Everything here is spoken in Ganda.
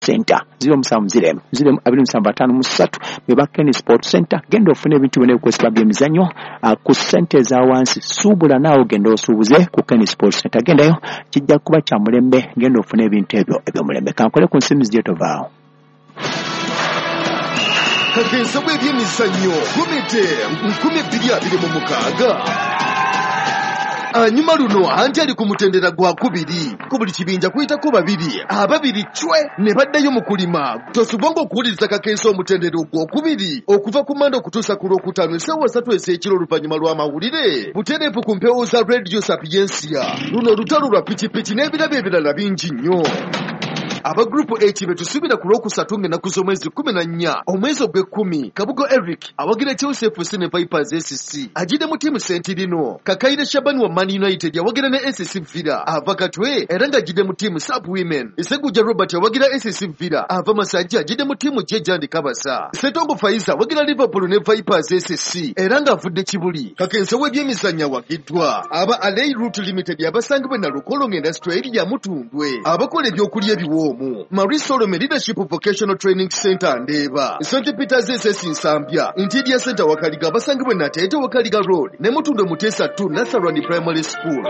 Center 0705 beba Ken Sport Center genda ofune ebintu bine kwesita byemizanyo ku sente za wansi subula nawo genda osubuze ku Ken Sport Center gendayo kijja kuba kya mulembe genda ofune ebintu ebyo mulembe kankole ku nsimu zyetovaawo kagenza bw'ebyemizannyo gumite 2026 anyuma luno anti ali ku mutendera gwa kubiri ku buli kibinja kuyitako babiri ababiri cwe ne baddayo mu kulima tosubonga okuwuliriza kakensa omutendera ogwokubiri okuva ku manda okutuusa ku lwokutaano essaawa 3 ez'ekiro oluvannyuma lw'amawulire butereevu ku mpewo za Radio Sapiensia luno olutalo lwa pikipiki n'ebirabo ebirala bingi nnyo aba grupu H betusubira ku lwokusatu ng'ennaku z'omwezi 14 omwezi ogw'ekkumi Kabugo Eric awagira Chelsea FC ne Vipers SC ajide mu tiimu Sentirino Kakayire Shabani wa Man United yawagira ne SC Villa ava Katwe era ng'ajide mu tiimu Sub Women Iseguja Robert yawagira SC Villa ava Masajja ajide mu tiimu Jejandi Kabasa Setongo Faiza awagira Liverpool ne Vipers SC era ng'avudde Kibuli kakensa w'ebyemizannyo awagiddwa aba Alei Route Limited abasangibwe na Lukolo Industry eri ya Mutundwe abakola ebyokulya ebiwo Marie Solomon Leadership Vocational Training Center Ndeba St. Peter's SS Nsambya Interior Center Wakaliga basangibwe na Tete Wakaliga Road ne Mutundwe Mutesa 2 Nasarani Primary School